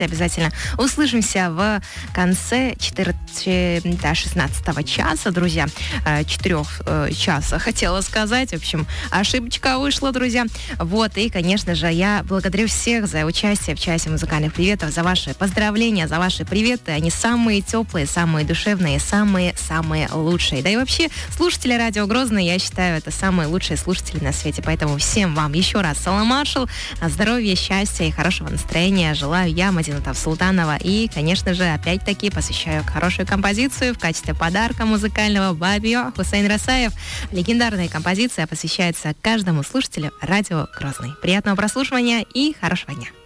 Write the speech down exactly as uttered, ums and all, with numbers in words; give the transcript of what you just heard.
Обязательно услышимся в конце шестнадцатого часа, друзья. Четырех часа хотела сказать. В общем, ошибочка вышла, друзья. Вот, и, конечно же, я благодарю всех за участие в часе музыкальных приветов, за ваши поздравления, за ваши приветы. Они самые теплые, самые душевные, самые-самые лучшие. Да и вообще, слушатели радио Грозный, я считаю, это самые лучшие слушатели на свете. Поэтому всем вам еще раз салам маршал, здоровья, счастья и хорошего настроения желаю я, Мадина Тавсултанова. И, конечно же, опять-таки посвящаю хорошую композицию в качестве подарка музыкального Бабио Хусейн Расаев. Легендарная композиция посвящается каждому слушателю радио Грозный. Приятного прослушивания и хорошего дня.